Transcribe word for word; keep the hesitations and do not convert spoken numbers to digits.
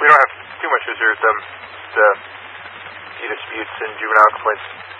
we don't have too much history with them. The, the disputes and juvenile complaints.